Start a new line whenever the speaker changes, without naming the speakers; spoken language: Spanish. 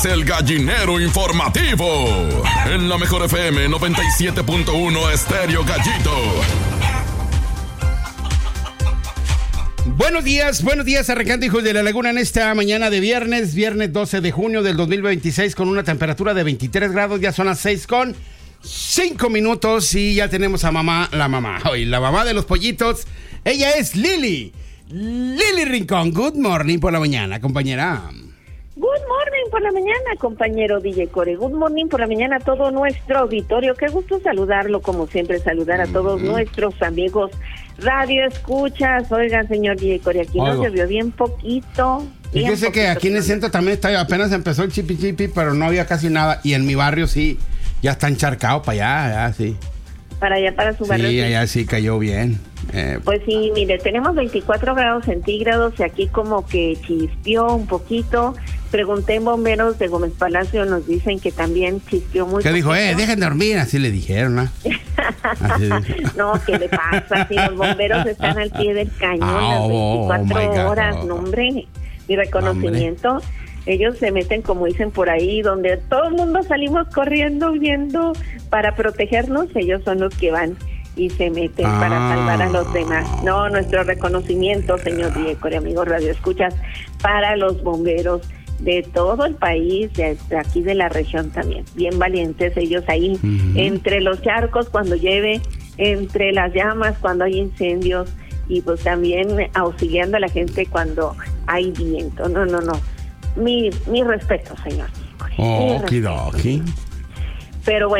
El gallinero informativo en la mejor FM 97.1 Estéreo Gallito.
Buenos días, arrancando hijos de la laguna en esta mañana de viernes 12 de junio del 2026 con una temperatura de 23 grados, ya son las 6:05 y ya tenemos a la mamá de los pollitos, ella es Lili Rincón. Good morning por la mañana, compañera.
Good morning por la mañana, compañero DJ Core. Good morning por la mañana a todo nuestro auditorio. Qué gusto saludarlo, como siempre, saludar a todos nuestros amigos radio escuchas. Oigan, señor DJ Core, aquí nos llovió bien poquito.
Fíjese que aquí en el centro también apenas empezó el chipi, pero no había casi nada. Y en mi barrio sí, ya está encharcado para allá, sí.
Para allá, para su barrio.
Sí, allá sí cayó bien.
Pues sí, mire, tenemos 24 grados centígrados y aquí como que chispeó un poquito. Pregunté en bomberos de Gómez Palacio, nos dicen que también chispeó muy
¿Qué
poquito.
dijo? Dejen dormir, así le dijeron, ¿no?
No, ¿qué le pasa? Si los bomberos están al pie del cañón las 24 horas, no, hombre. Mi reconocimiento, ellos se meten, como dicen por ahí, donde todo el mundo salimos corriendo, huyendo para protegernos, ellos son los que van y se meten para salvar a los demás. No, nuestro reconocimiento, señor Diego, amigos Radio Escuchas, para los bomberos de todo el país, de aquí de la región también. Bien valientes ellos ahí, entre los charcos cuando llueve, entre las llamas cuando hay incendios y pues también auxiliando a la gente cuando hay viento. No. Mi respeto, señor Diego.
Okidoki.
Pero bueno.